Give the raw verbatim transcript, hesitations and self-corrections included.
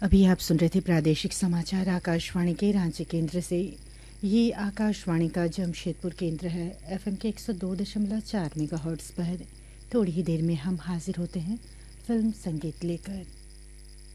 अभी आप सुन रहे थे प्रादेशिक समाचार आकाशवाणी के रांची केंद्र से। ये आकाशवाणी का जमशेदपुर केंद्र है। एफएम के एक सौ दो दशमलव चार मेगाहर्ट्ज़ पर थोड़ी ही देर में हम हाजिर होते हैं फिल्म संगीत लेकर।